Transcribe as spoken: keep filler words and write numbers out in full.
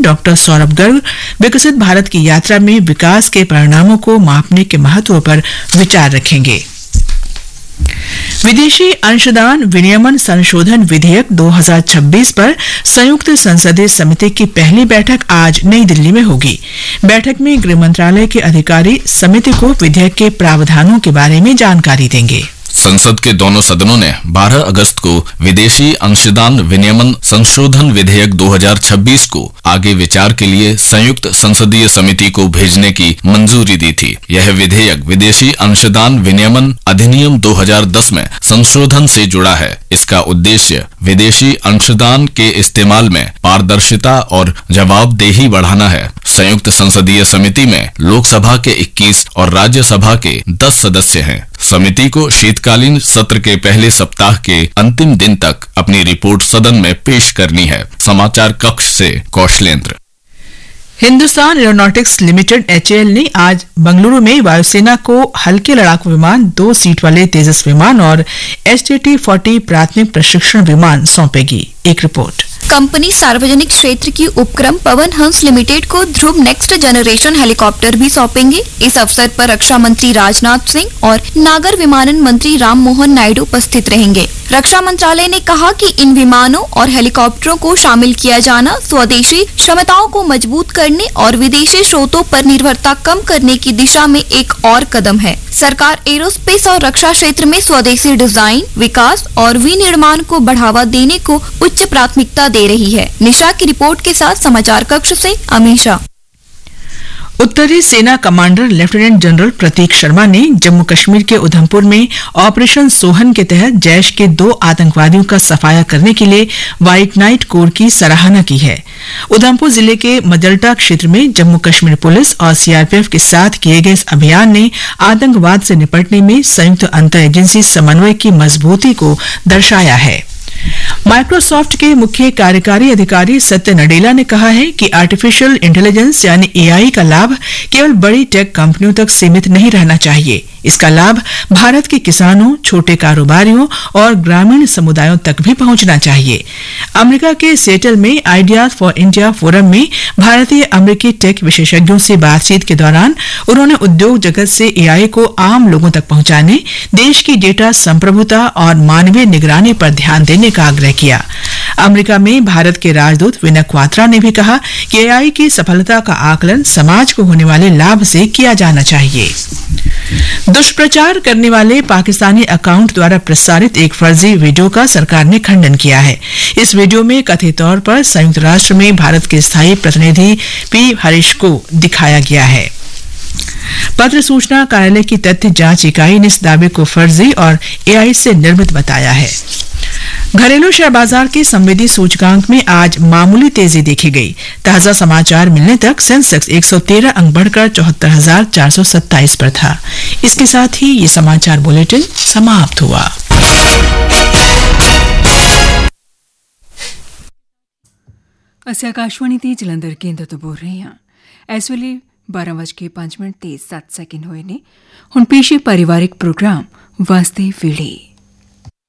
Doctor Saurabh Garg विकसित भारत की यात्रा में विकास के परिणामों को मापने के महत्व पर विचार रखेंगे। विदेशी अंशदान विनियमन संशोधन विधेयक दो हज़ार छब्बीस पर संयुक्त संसदीय समिति की पहली बैठक आज नई दिल्ली में होगी। बैठक में गृह मंत्रालय के अधिकारी समिति को विधेयक के प्रावधानों के बारे में जानकारी देंगे। संसद के दोनों सदनों ने बारह अगस्त को विदेशी अंशदान विनियमन संशोधन विधेयक दो हज़ार छब्बीस को आगे विचार के लिए संयुक्त संसदीय समिति को भेजने की मंजूरी दी थी। यह विधेयक विदेशी अंशदान विनियमन अधिनियम दो हज़ार दस में संशोधन से जुड़ा है। इसका उद्देश्य विदेशी अंशदान के इस्तेमाल में पारदर्शिता और जवाबदेही बढ़ाना है। संयुक्त संसदीय समिति में लोकसभा के इक्कीस और राज्यसभा के दस सदस्य हैं। समिति को शीतकालीन सत्र के पहले सप्ताह के अंतिम दिन तक अपनी रिपोर्ट सदन में पेश करनी है। समाचार कक्ष से Kaushalendra. Hindustan aeronautics limited H A L ने आज बंगलुरु में वायुसेना को हल्के लड़ाकू विमान, दो सीट वाले तेजस विमान और एच टी टी चालीस प्राथमिक प्रशिक्षण विमान सौंपेगी। एक रिपोर्ट। कंपनी सार्वजनिक क्षेत्र की उपक्रम पवन हंस लिमिटेड को ध्रुव नेक्स्ट जनरेशन हेलीकॉप्टर भी सौंपेंगे। इस अवसर पर रक्षा मंत्री राजनाथ सिंह और नागर विमानन मंत्री राम मोहन नायडू उपस्थित रहेंगे। रक्षा मंत्रालय ने कहा कि इन विमानों और हेलीकॉप्टरों को शामिल किया जाना स्वदेशी क्षमताओं को मजबूत करने और विदेशी स्रोतों पर निर्भरता कम करने की दिशा में एक और कदम है। सरकार एरोस्पेस और रक्षा क्षेत्र में स्वदेशी डिजाइन, विकास और विनिर्माण को बढ़ावा देने को उच्च प्राथमिकता दे रही है। निशा की रिपोर्ट के साथ समाचार कक्ष से अमीशा। उत्तरी सेना कमांडर लेफ्टिनेंट जनरल प्रतीक शर्मा ने जम्मू कश्मीर के उधमपुर में ऑपरेशन सोहन के तहत जैश के दो आतंकवादियों का सफाया करने के लिए व्हाइट नाइट कोर की सराहना की है। उधमपुर जिले के मजल्टा क्षेत्र में जम्मू कश्मीर पुलिस और सी आर पी एफ के साथ किए गए इस अभियान ने आतंकवाद से निपटने में संयुक्त अंतर एजेंसी समन्वय की मजबूती को दर्शाया है। माइक्रोसॉफ्ट के मुख्य कार्यकारी अधिकारी सत्य नडेला ने कहा है कि आर्टिफिशियल इंटेलिजेंस यानी ए आई का लाभ केवल बड़ी टेक कंपनियों तक सीमित नहीं रहना चाहिए। इसका लाभ भारत के किसानों, छोटे कारोबारियों और ग्रामीण समुदायों तक भी पहुंचना चाहिए। अमेरिका के सिएटल में आइडियाज फॉर इंडिया फोरम में भारतीय अमेरिकी टेक विशेषज्ञों से बातचीत के दौरान उन्होंने उद्योग जगत से ए आई को आम लोगों तक पहुंचाने, देश की डेटा संप्रभुता और मानवीय निगरानी पर ध्यान देने का आग्रह किया। अमेरिका में भारत के राजदूत विनय क्वात्रा ने भी कहा कि ए आई की सफलता का आकलन समाज को होने वाले लाभ से किया जाना चाहिए। दुष्प्रचार करने वाले पाकिस्तानी अकाउंट द्वारा प्रसारित एक फर्जी वीडियो का सरकार ने खंडन किया है। इस वीडियो में कथित तौर पर संयुक्त राष्ट्र में भारत के स्थायी प्रतिनिधि पी हरीश को दिखाया गया है। पत्र सूचना कार्यालय की तथ्य जांच इकाई ने इस दावे को फर्जी और ए आई से निर्मित बताया है। घरेलू शेयर बाजार के संवेदी सूचकांक में आज मामूली तेजी देखी गई। ताजा समाचार मिलने तक सेंसेक्स एक सौ तेरह अंक बढ़कर चौहत्तर हजार चार सौ सत्ताईस पर था। इसके साथ ही ये समाचार बुलेटिन समाप्त हुआ। ਅਸੀਂ ਆਕਾਸ਼ਵਾਣੀ ਦੀ ਜਲੰਧਰ ਕੇਂਦਰ ਤੋਂ ਬੋਲ ਰਹੇ ਹਾਂ। ਇਸ ਵੇਲੇ ਬਾਰਾਂ ਵੱਜ ਕੇ ਪੰਜ ਮਿੰਟ ਤੇ ਸੱਤ ਸੈਕਿੰਡ ਹੋਏ ਨੇ। ਹੁਣ ਪੇਸ਼ ਹੈ ਪਰਿਵਾਰਿਕ ਪ੍ਰੋਗਰਾਮ ਵਾਸਤੇ ਵੇਲੇ।